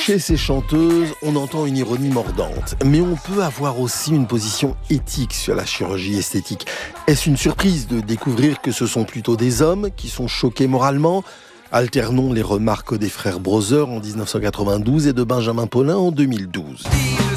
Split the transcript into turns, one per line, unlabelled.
Chez ces chanteuses, on entend une ironie mordante. Mais on peut avoir aussi une position éthique sur la chirurgie esthétique. Est-ce une surprise de découvrir que ce sont plutôt des hommes qui sont choqués moralement ? Alternons les remarques des frères Brother en 1992 et de Benjamin Paulin en 2012.